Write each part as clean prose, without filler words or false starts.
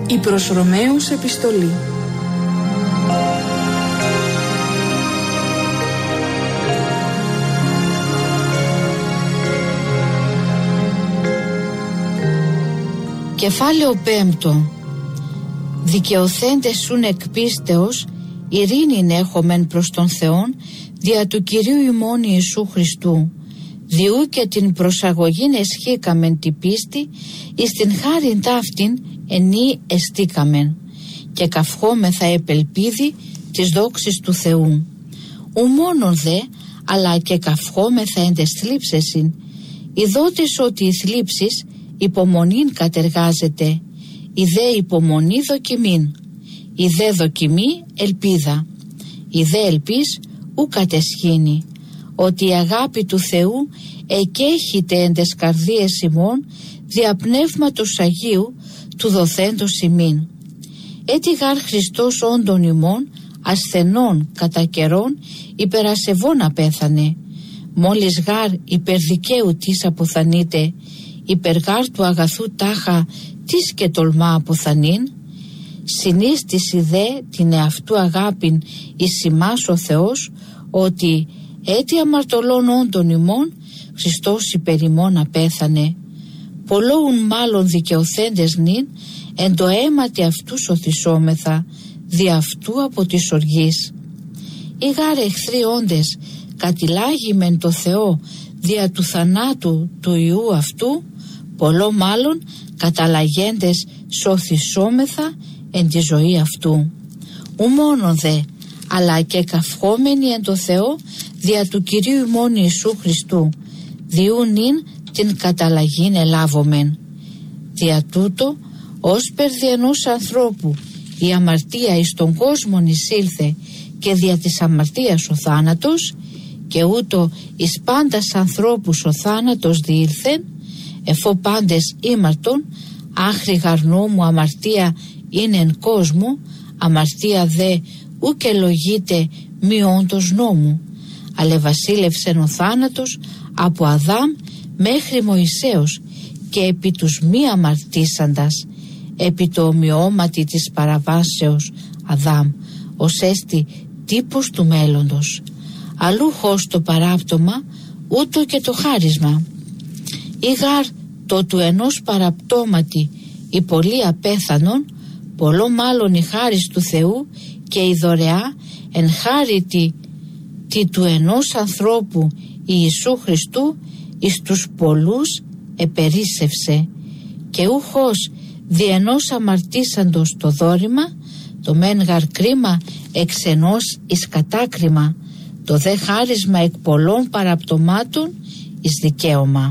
Η προς Ρωμαίους επιστολή. Κεφάλαιο 5. Δικαιωθέντες σουν εκ πίστεως, ειρήνην έχομεν προς τον Θεόν, δια του Κυρίου ημών Ιησού Χριστού, διού και την προσαγωγήν εσχήκαμεν τη πίστη, εις την χάριν ταύτην ενή εστίκαμεν, και καυχόμεθα επελπίδη της δόξης του Θεού. Ου μόνον δε, αλλά και καυχόμεθα εν τες θλίψεσιν, ειδότες ότι οι θλίψεις υπομονήν κατεργάζεται, η δε υπομονή δοκιμήν, η δε δοκιμή ελπίδα, η δε ελπίς ου κατεσχύνει, ότι η αγάπη του Θεού εκέχεται εν τες καρδίες ημών δια πνεύματος Αγίου του δοθέντος ημίν. Έτσι γάρ Χριστός όντων ημών ασθενών κατά καιρόν υπερασεβών απέθανε, μόλις γάρ υπερδικαίου της αποθανείται, υπεργάρ του αγαθού τάχα της και τολμά αποθανήν. Συνίστηση δε την εαυτού αγάπην εις ημάς ο Θεός, ότι έτι αμαρτωλών όντων ημών Χριστός υπερ ημών απέθανε, πολλόουν μάλλον δικαιωθέντες νυν εν το αίματι αυτού σωθησόμεθα δι' αυτού από της οργής. Οι γάρ εχθροί όντες κατηλάγημεν το Θεό δια του θανάτου του Ιού αυτού, πολλό μάλλον καταλαγέντες σωθησόμεθα εν τη ζωή αυτού. Ου μόνο δε, αλλά και καυχόμενοι εν το Θεό δια του Κυρίου ημών Ιησού Χριστού, διού νυν την καταλαγήν ελάβομεν. Δια τούτο, ως περ δι' ενός ανθρώπου η αμαρτία εις τον κόσμον εισήλθε, και δια της αμαρτίας ο θάνατος, και ούτω εις πάντας ανθρώπους ο θάνατος διήλθεν, εφό πάντες ήμαρτον, άχρη γαρνόμου αμαρτία είναι εν κόσμου, αμαρτία δε ουκ ελογείται μη όντως νόμου, αλλά βασίλευσεν ο θάνατος από Αδάμ μέχρι Μωυσέως, και επί τους μη αμαρτήσαντας, επί το ομοιώματι της παραβάσεως Αδάμ, ως έστι τύπος του μέλλοντος. Αλλού χως το παράπτωμα, ούτω και το χάρισμα. Ή γάρ το του ενός παραπτώματι η πολύ απέθανον, πολλό μάλλον η χάρις του Θεού και η δωρεά εν χάριτη τη του ενός ανθρώπου Ιησού Χριστού εις τους πολλούς επερίσσευσε, και ούχος δι' ενός αμαρτήσαντος το δόρημα, το μεν γαρ κρίμα εξ ενός εις κατάκριμα, το δε χάρισμα εκ πολλών παραπτωμάτων εις δικαίωμα.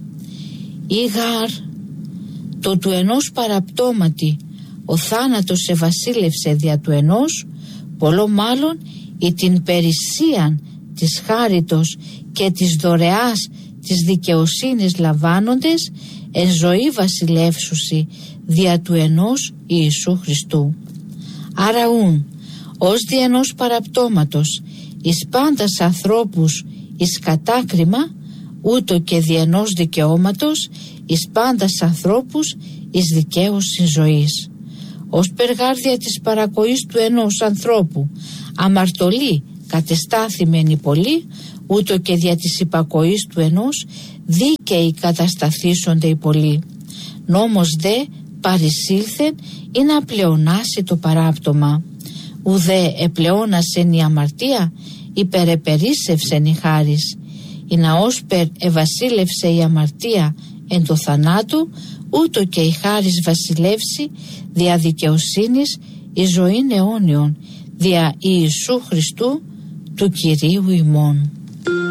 Ή γαρ το του ενός παραπτώματι ο θάνατος ευασίλευσε δια του ενός, πολλό μάλλον η την περισσίαν της χάριτος και της δωρεάς της δικαιοσύνης λαμβάνοντες εν ζωή βασιλεύσουσι δια του ενός Ιησού Χριστού. Άρα ούν ως δι' ενός παραπτώματος εις πάντας ανθρώπους εις κατάκριμα, ούτω και δι' ενός δικαιώματος εις πάντας ανθρώπους εις δικαίωσιν ζωής. Ως περγάρδια της παρακοής του ενός ανθρώπου αμαρτωλή κατεστάθημενη πολύ, ούτω και δια της υπακοής του ενός δίκαιοι κατασταθήσονται οι πολλοί. Νόμος δε παρισήλθεν ή να πλεονάσει το παράπτωμα. Ουδέ επλεώνασεν η αμαρτία, υπερεπερίσσευσεν η χάρις. Ή να όσπερ ευασίλευσε η αμαρτία εν το θανάτου, ούτω και η χάρις βασιλεύσει δια δικαιοσύνης η ζωήν αιώνιον, δια Ιησού Χριστού του Κυρίου ημών.